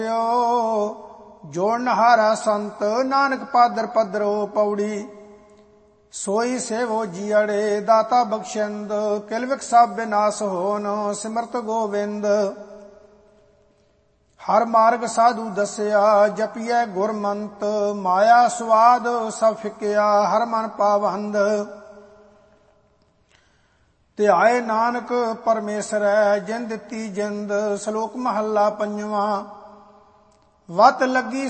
ਜੋੜਨ ਹਾਰਾ ਸੰਤ ਨਾਨਕ ਪਾਦਰ ਪਦਰੋ ਪੌੜੀ। ਸੋਈ ਸੇਵੋ ਜੀਅੜੇ ਦਾਤਾ ਬਖਸ਼ਿੰਦ ਕਿਲਵਿਕ ਸਭ ਵਿਨਾਸ਼ ਹੋਨ ਸਿਮਰਤ ਗੋਬਿੰਦ। ਹਰ ਮਾਰਗ ਸਾਧੂ ਦੱਸਿਆ ਜਪੀਐ ਗੁਰਮੰਤ ਮਾਇਆ ਸਵਾਦ ਸਭ ਫਿਕਿਆ ਹਰ ਮਨ ਪਾਵੰਦ। ਧਿਆਏ ਨਾਨਕ ਪਰਮੇਸ਼ਰੈ ਜਿਨ ਦਿੱਤੀ ਜਿੰਦ। ਸ਼ਲੋਕ ਮਹੱਲਾ ਪੰਜਵਾਂ। ਵਤ ਲੱਗੀ